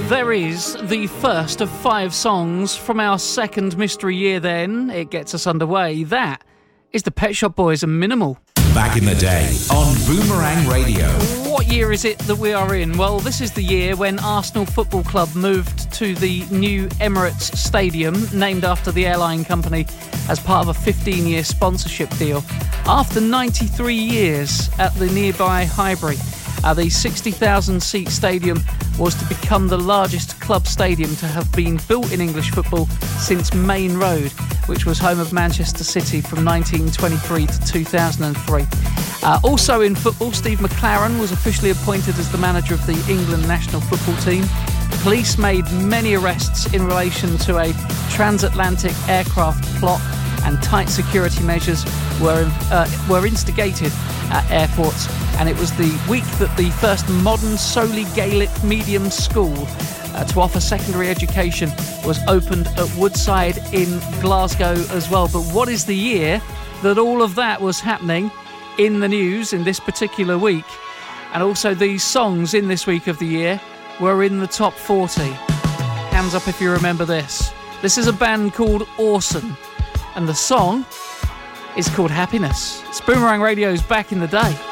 There is the first of 5 songs from our second mystery year then. It gets us underway. That is the Pet Shop Boys and Minimal. Back in the day on Boomerang Radio. What year is it that we are in? Well, this is the year when Arsenal Football Club moved to the new Emirates Stadium, named after the airline company, as part of a 15-year sponsorship deal. After 93 years at the nearby Highbury, the 60,000-seat stadium was to become the largest club stadium to have been built in English football since Main Road, which was home of Manchester City from 1923 to 2003. Also in football, Steve McClaren was officially appointed as the manager of the England national football team. Police made many arrests in relation to a transatlantic aircraft plot, and tight security measures were instigated at airports. And it was the week that the first modern solely Gaelic medium school to offer secondary education was opened at Woodside in Glasgow as well. But what is the year that all of that was happening in the news in this particular week? And also these songs in this week of the year were in the top 40. Hands up if you remember this. This is a band called Orson, and the song is called Happiness. It's Boomerang Radio's Back in the Day.